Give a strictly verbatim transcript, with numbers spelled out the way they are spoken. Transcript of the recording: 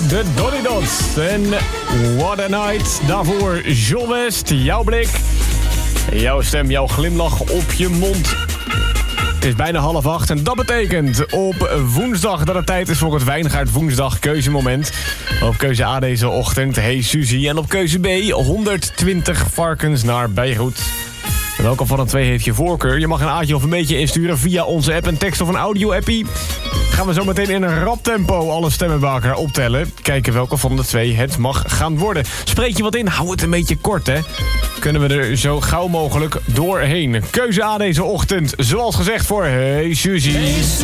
de Donny Dots. En What a Night. Daarvoor John West, jouw blik, jouw stem, jouw glimlach op je mond. Het is bijna half acht en dat betekent op woensdag dat het tijd is voor het Wijngaard Woensdag keuzemoment. Op keuze A deze ochtend, hey Suzy. En op keuze B, honderdtwintig varkens naar Beirut. Welke van de twee heeft je voorkeur? Je mag een aatje of een beetje insturen via onze app, een tekst of een audio-appie. Gaan we zo meteen in een rap tempo alle stemmen bij elkaar optellen. Kijken welke van de twee het mag gaan worden. Spreek je wat in? Hou het een beetje kort, hè? Kunnen we er zo gauw mogelijk doorheen. Keuze A deze ochtend, zoals gezegd voor Hey Suzy. Hey Suzy.